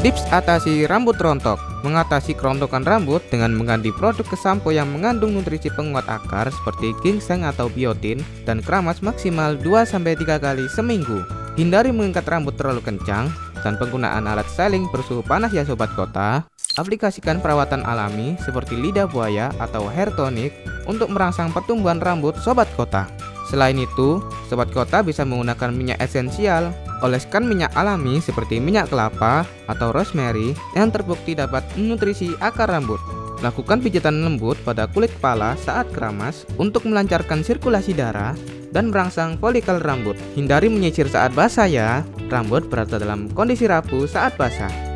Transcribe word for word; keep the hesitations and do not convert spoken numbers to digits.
Tips atasi rambut rontok. Mengatasi kerontokan rambut dengan mengganti produk kesampo yang mengandung nutrisi penguat akar seperti ginseng atau biotin dan keramas maksimal dua sampai tiga kali seminggu. Hindari mengikat rambut terlalu kencang dan penggunaan alat styling bersuhu panas ya sobat kota. Aplikasikan perawatan alami seperti lidah buaya atau hair tonic untuk merangsang pertumbuhan rambut sobat kota. Selain itu, sobat kota bisa menggunakan minyak esensial. Oleskan minyak alami seperti minyak kelapa atau rosemary yang terbukti dapat menutrisi akar rambut. Lakukan pijatan lembut pada kulit kepala saat keramas untuk melancarkan sirkulasi darah dan merangsang folikel rambut. Hindari menyisir saat basah ya, rambut berada dalam kondisi rapuh saat basah.